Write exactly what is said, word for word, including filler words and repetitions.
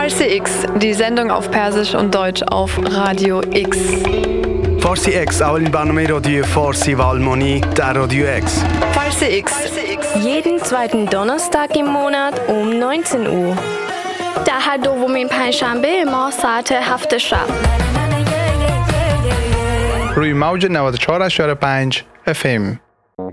Farsi X, die Sendung auf Persisch und Deutsch auf Radio X. فارسی اکس اولین برنامه رادیو فارسی و آلمانی در رادیو اکس. Farsi X. Jeden zweiten Donnerstag im Monat um neunzehn Uhr. در هر دومین پنجشنبه ما ساعت هفت شب. روی موج نود و چهار ممیز پنج اف ام.